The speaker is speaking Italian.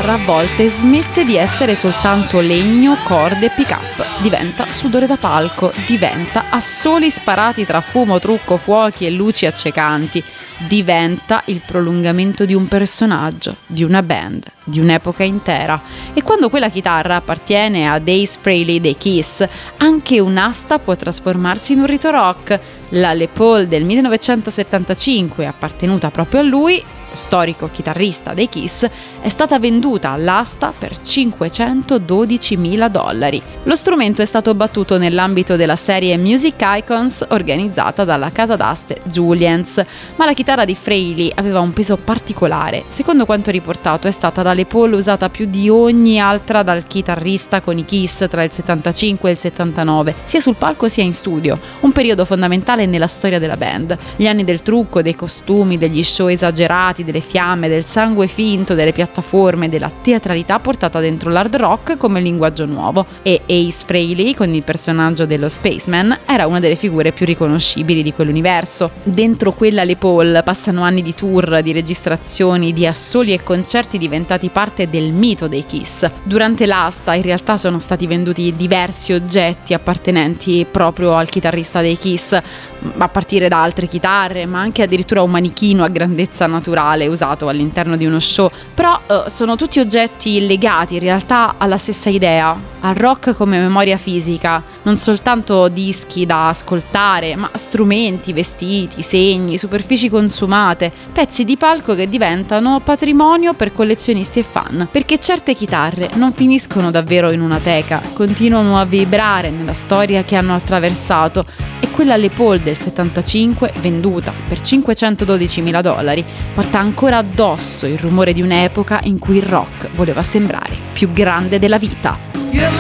chitarra a volte smette di essere soltanto legno, corde e pick-up, diventa sudore da palco, diventa assoli sparati tra fumo, trucco, fuochi e luci accecanti, diventa il prolungamento di un personaggio, di una band, di un'epoca intera. E quando quella chitarra appartiene a Ace Frehley dei Kiss, anche un'asta può trasformarsi in un rito rock. La Les Paul del 1975, appartenuta proprio a lui, storico chitarrista dei Kiss, è stata venduta all'asta per $512.000. Lo strumento è stato battuto nell'ambito della serie Music Icons organizzata dalla casa d'aste Julien's, ma la chitarra di Frehley aveva un peso particolare. Secondo quanto riportato, è stata la Les Paul usata più di ogni altra dal chitarrista con i Kiss tra il 75 e il 79, sia sul palco sia in studio, un periodo fondamentale nella storia della band. Gli anni del trucco, dei costumi, degli show esagerati, delle fiamme, del sangue finto, delle piattaforme, della teatralità portata dentro l'hard rock come linguaggio nuovo. E Ace Frehley, con il personaggio dello Spaceman, era una delle figure più riconoscibili di quell'universo. Dentro quella Les Paul passano anni di tour, di registrazioni, di assoli e concerti diventati parte del mito dei Kiss. Durante l'asta in realtà sono stati venduti diversi oggetti appartenenti proprio al chitarrista dei Kiss, a partire da altre chitarre, ma anche addirittura un manichino a grandezza naturale usato all'interno di uno show. Però sono tutti oggetti legati in realtà alla stessa idea, al rock come memoria fisica, non soltanto dischi da ascoltare, ma strumenti, vestiti, segni, superfici consumate, pezzi di palco che diventano patrimonio per collezionisti e fan, perché certe chitarre non finiscono davvero in una teca, continuano a vibrare nella storia che hanno attraversato. E quella Les Paul del 75, venduta per $512.000, porta ancora addosso il rumore di un'epoca in cui il rock voleva sembrare più grande della vita.